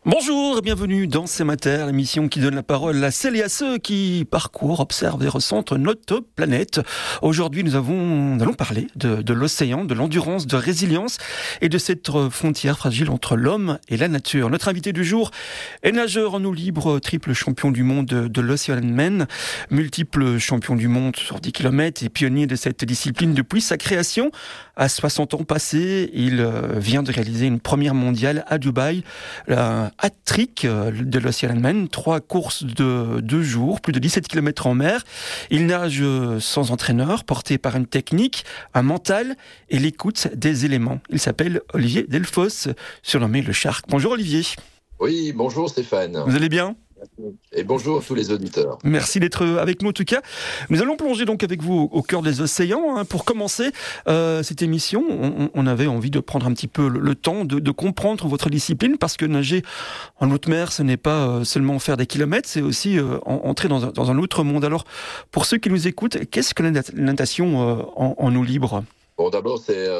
Bonjour et bienvenue dans C'est ma Terre, l'émission qui donne la parole à celles et à ceux qui parcourent, observent et ressentent notre planète. Aujourd'hui, nous allons parler de l'océan, de l'endurance, de résilience et de cette frontière fragile entre l'homme et la nature. Notre invité du jour est nageur en eau libre, triple champion du monde de l'Oceanman, multiple champion du monde sur 10 km et pionnier de cette discipline depuis sa création. À 60 ans passés, il vient de réaliser une première mondiale à Dubaï, hat-trick de l'Oceanman, 3 courses de 2 jours, plus de 17 km en mer. Il nage sans entraîneur, porté par une technique, un mental et l'écoute des éléments. Il s'appelle Olivier Delfosse, surnommé le Shark. Bonjour Olivier. Oui, bonjour Stéphane. Vous allez bien ? Et bonjour à tous les auditeurs. Merci d'être avec nous en tout cas. Nous allons plonger donc avec vous au cœur des océans. Pour commencer cette émission, on avait envie de prendre un petit peu le temps de comprendre votre discipline, parce que nager en haute mer, ce n'est pas seulement faire des kilomètres, c'est aussi entrer dans un autre monde. Alors, pour ceux qui nous écoutent, qu'est-ce que la natation en eau libre ? Bon, d'abord, c'est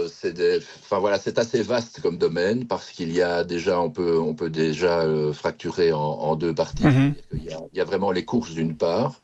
assez vaste comme domaine, parce qu'il y a déjà, on peut déjà fracturer en deux parties. Mm-hmm. Il y a vraiment les courses d'une part,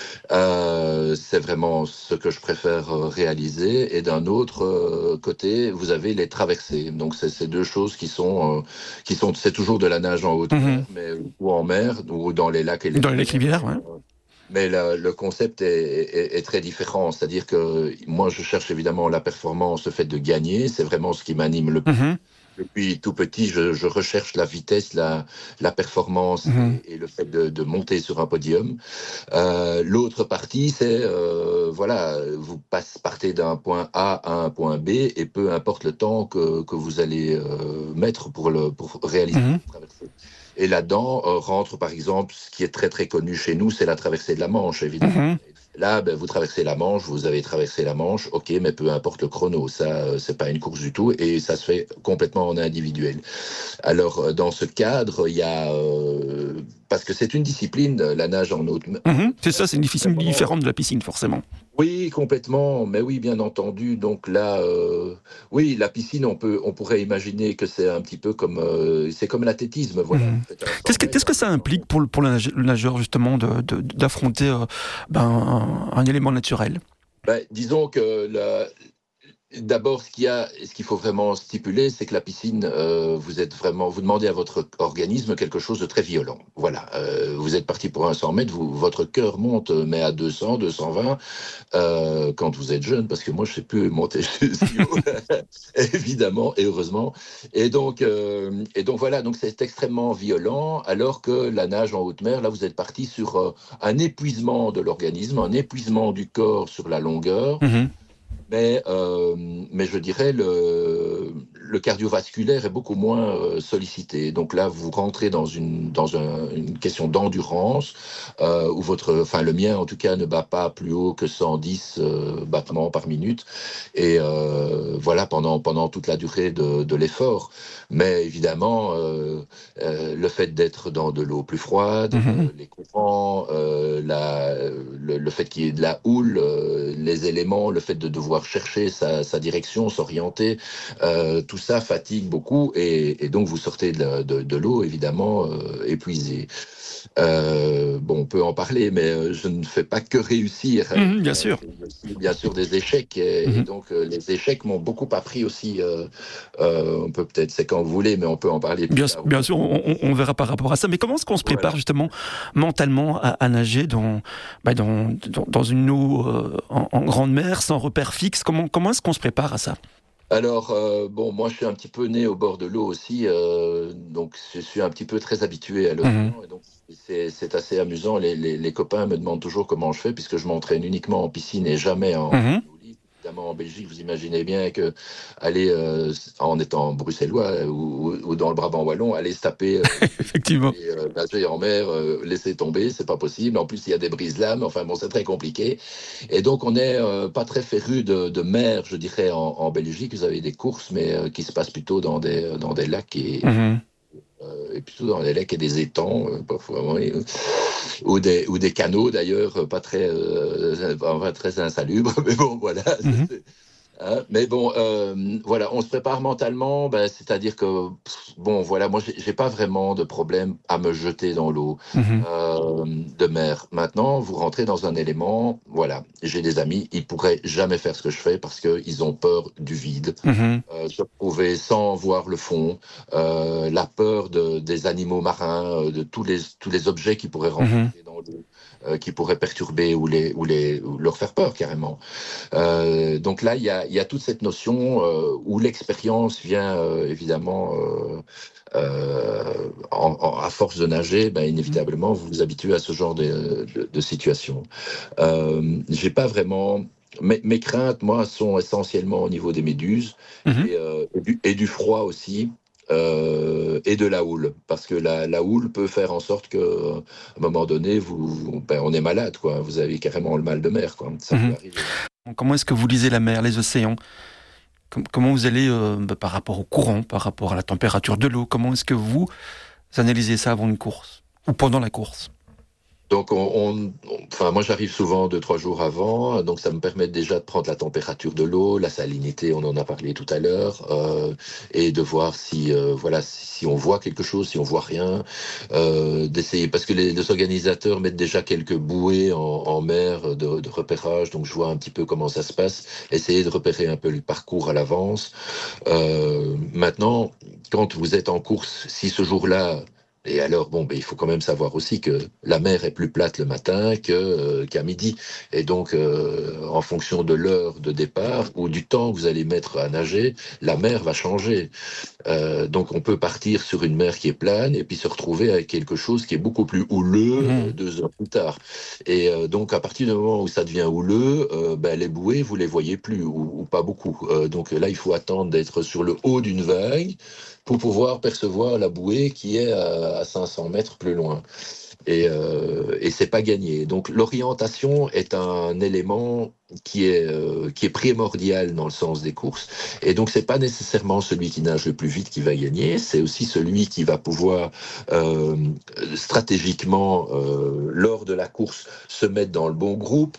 c'est vraiment ce que je préfère réaliser, et d'un autre côté, vous avez les traversées. Donc c'est ces deux choses qui sont, c'est toujours de la nage en haute mer, mais ou en mer ou dans les lacs et dans les rivières, ouais. Mais le concept est très différent. C'est-à-dire que moi, je cherche évidemment la performance, le fait de gagner. C'est vraiment ce qui m'anime le plus. Mm-hmm. Depuis tout petit, je recherche la vitesse, la performance et le fait de monter sur un podium. L'autre partie, c'est, vous partez d'un point A à un point B, et peu importe le temps que vous allez mettre pour réaliser la traversée. Et là-dedans rentre, par exemple, ce qui est très très connu chez nous, c'est la traversée de la Manche, évidemment. Là, vous traversez la Manche, vous avez traversé la Manche, ok, mais peu importe le chrono, ça, c'est pas une course du tout, et ça se fait complètement en individuel. Alors, dans ce cadre, il y a, parce que c'est une discipline, la nage en haute mer. C'est ça, c'est une discipline différente de la piscine, forcément. Oui, complètement, mais oui, bien entendu. Donc là, oui, la piscine, on pourrait imaginer que c'est un petit peu comme, c'est comme l'athlétisme, voilà. Qu'est-ce que ça implique pour le nageur, justement, d'affronter un élément naturel ? Disons que d'abord, ce qu'il faut vraiment stipuler, c'est que la piscine, vous demandez à votre organisme quelque chose de très violent. Voilà, vous êtes parti pour un 100 mètres, votre cœur monte, mais à 200, 220, quand vous êtes jeune, parce que moi, je ne sais plus monter si haut, évidemment, et heureusement. Et donc voilà, donc c'est extrêmement violent, alors que la nage en haute mer, là, vous êtes parti sur un épuisement de l'organisme, un épuisement du corps sur la longueur. Mais je dirais le cardiovasculaire est beaucoup moins sollicité. Donc là, vous rentrez dans une question d'endurance où le mien en tout cas ne bat pas plus haut que 110 battements par minute, et voilà pendant toute la durée de l'effort. Mais évidemment, le fait d'être dans de l'eau plus froide, les courants, le fait qu'il y ait de la houle, les éléments, le fait de devoir chercher sa direction, s'orienter, tout ça fatigue beaucoup, et donc vous sortez de l'eau évidemment épuisé. On peut en parler, mais je ne fais pas que réussir. Bien sûr. Bien sûr des échecs, et donc les échecs m'ont beaucoup appris aussi. On peut peut-être, c'est quand vous voulez, mais on peut en parler plus tard. Bien sûr, on verra par rapport à ça. Mais comment est-ce qu'on se prépare justement mentalement à nager dans une eau en grande mer, sans repère fixe ? Comment est-ce qu'on se prépare à ça ? Alors, moi, je suis un petit peu né au bord de l'eau aussi, donc je suis un petit peu très habitué à l'océan, et donc c'est assez amusant. Les copains me demandent toujours comment je fais, puisque je m'entraîne uniquement en piscine et jamais en eau libre. Évidemment, en Belgique, vous imaginez bien que aller, en étant bruxellois ou dans le Brabant wallon, aller se taper, effectivement, nager en mer, laisser tomber, c'est pas possible. En plus, il y a des brises-lames. Enfin bon, c'est très compliqué. Et donc, on n'est pas très féru de mer, je dirais, en Belgique. Vous avez des courses, mais qui se passent plutôt dans des lacs et plutôt dans des lacs et des étangs, parfois, ou des canaux d'ailleurs, pas très insalubres, mais bon, voilà. Mais bon, voilà, on se prépare mentalement, c'est-à-dire que bon, voilà, moi, j'ai pas vraiment de problème à me jeter dans l'eau Mhm. de mer. Maintenant, vous rentrez dans un élément, voilà, j'ai des amis, ils pourraient jamais faire ce que je fais parce qu'ils ont peur du vide, Mhm. se retrouver sans voir le fond, la peur des animaux marins, de tous les objets qui pourraient Mhm. rencontrer dans l'eau, qui pourraient perturber ou leur faire peur carrément. Donc là, il y a toute cette notion où l'expérience vient évidemment, à force de nager, ben, inévitablement, vous vous habituez à ce genre de situation. J'ai pas vraiment. Mes craintes, moi, sont essentiellement au niveau des méduses Mhm. et du froid aussi. Et de la houle, parce que la houle peut faire en sorte que, à un moment donné, ben, on est malade, quoi. Vous avez carrément le mal de mer, quoi. Ça peut Mhm. arriver. Comment est-ce que vous lisez la mer, les océans? Comment vous allez, par rapport au courant, par rapport à la température de l'eau, comment est-ce que vous analysez ça avant une course ou pendant la course? Donc, enfin, moi, j'arrive souvent 2, 3 jours avant, donc ça me permet déjà de prendre la température de l'eau, la salinité, on en a parlé tout à l'heure, et de voir si, voilà, si on voit quelque chose, si on voit rien, d'essayer, parce que les organisateurs mettent déjà quelques bouées en mer de repérage, donc je vois un petit peu comment ça se passe, essayer de repérer un peu le parcours à l'avance. Maintenant, quand vous êtes en course, si ce jour-là, et alors, bon, ben, il faut quand même savoir aussi que la mer est plus plate le matin qu'à midi. Et donc, en fonction de l'heure de départ ou du temps que vous allez mettre à nager, la mer va changer. Donc, on peut partir sur une mer qui est plane et puis se retrouver avec quelque chose qui est beaucoup plus houleux Mhm. 2 heures plus tard. Et donc, à partir du moment où ça devient houleux, ben, les bouées, vous les voyez plus ou pas beaucoup. Donc là, il faut attendre d'être sur le haut d'une vague pour pouvoir percevoir la bouée qui est à 500 mètres plus loin. Et c'est pas gagné. Donc l'orientation est un élément qui est primordial dans le sens des courses. Et donc c'est pas nécessairement celui qui nage le plus vite qui va gagner, c'est aussi celui qui va pouvoir euh, stratégiquement lors de la course se mettre dans le bon groupe,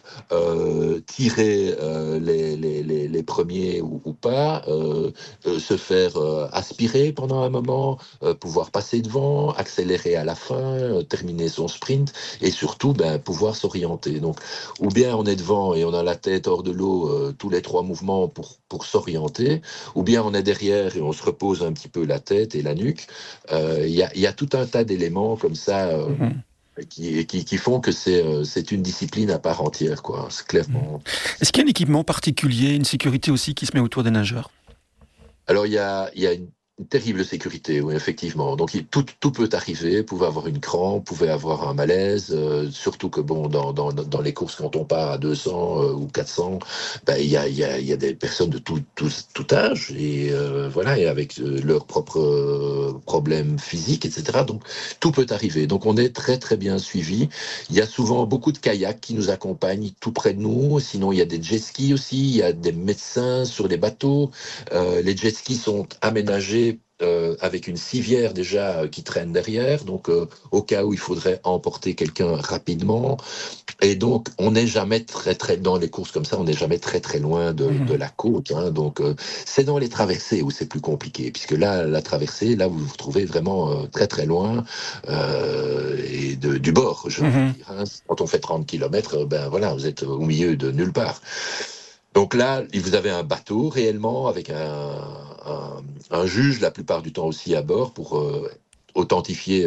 tirer les premiers ou pas, se faire aspirer pendant un moment, pouvoir passer devant, accélérer à la fin, terminer son sprint et surtout ben, pouvoir s'orienter. Donc, ou bien on est devant et on a la tête hors de l'eau, tous les 3 mouvements pour s'orienter, ou bien on est derrière et on se repose un petit peu la tête et la nuque. Il y a tout un tas d'éléments comme ça. Mhm. Qui font que c'est une discipline à part entière, quoi. C'est Mhm. clairement. Est-ce qu'il y a un équipement particulier, une sécurité aussi qui se met autour des nageurs? Alors, il y a une terrible sécurité, oui, effectivement. Donc, tout peut arriver. Vous pouvez avoir une crampe, vous pouvez avoir un malaise, surtout que, bon, dans les courses, quand on part à 200 ou 400, ben, il y a des personnes de tout âge, et voilà, et avec leurs propres problèmes physiques, etc. Donc, tout peut arriver. Donc, on est très, très bien suivi. Il y a souvent beaucoup de kayaks qui nous accompagnent tout près de nous. Sinon, il y a des jet skis aussi. Il y a des médecins sur les bateaux. Les jet skis sont aménagés avec une civière déjà qui traîne derrière, donc au cas où il faudrait emporter quelqu'un rapidement. Et donc, on n'est jamais très, très, dans les courses comme ça, on n'est jamais très, très loin de Mhm. la côte. Hein. Donc, c'est dans les traversées où c'est plus compliqué, puisque là, la traversée, là, vous vous retrouvez vraiment très, très loin et du bord, j'ai envie de Mhm. dire. Hein. Quand on fait 30 km, ben voilà, vous êtes au milieu de nulle part. Donc là, vous avez un bateau réellement avec un juge la plupart du temps aussi à bord pour authentifier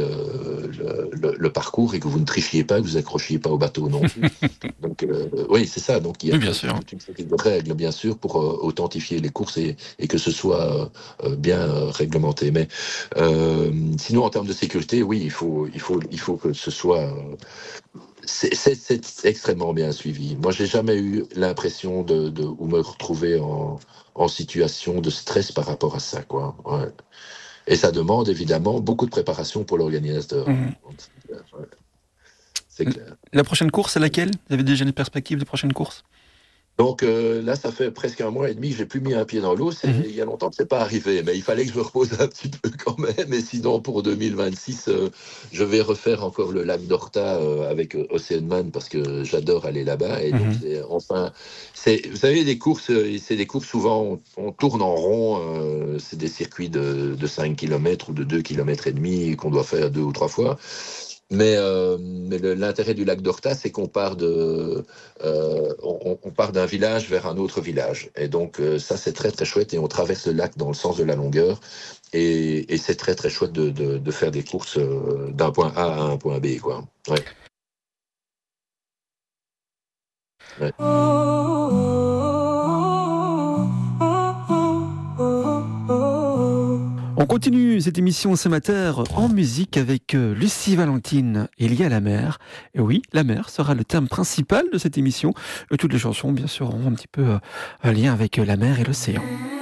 le parcours et que vous ne trichiez pas, que vous accrochiez pas au bateau non plus. Donc oui, c'est ça. Donc il y a Oui, bien sûr. toute une série de règles bien sûr pour authentifier les courses et que ce soit bien réglementé. Mais sinon en termes de sécurité, oui, il faut que ce soit c'est extrêmement bien suivi. Moi, j'ai jamais eu l'impression ou me retrouver en situation de stress par rapport à ça, quoi. Ouais. Et ça demande évidemment beaucoup de préparation pour l'organisateur. Hein. Mhm. Donc, c'est clair. La prochaine course, c'est laquelle? Vous avez déjà une perspective de prochaine course? Donc là, ça fait presque 1 mois et demi que j'ai plus mis un pied dans l'eau. Mhm. Il y a longtemps que c'est pas arrivé, mais il fallait que je me repose un petit peu quand même. Et sinon, pour 2026, je vais refaire encore le lac d'Horta avec Oceanman parce que j'adore aller là-bas. Et donc, Mhm. vous savez, des courses, c'est des courses souvent, on tourne en rond. C'est des circuits de 5 km ou de 2,5 km qu'on doit faire 2 ou 3 fois. Mais l'intérêt du lac d'Horta, c'est qu'on part on part d'un village vers un autre village. Et donc, ça, c'est très, très chouette. Et on traverse le lac dans le sens de la longueur. Et c'est très, très chouette de faire des courses d'un point A à un point B, quoi. Ouais, ouais. On continue cette émission ce matin en musique avec Lucie Valentine et Lié à la mer. Et oui, la mer sera le thème principal de cette émission. Et toutes les chansons, bien sûr, auront un petit peu un lien avec la mer et l'océan.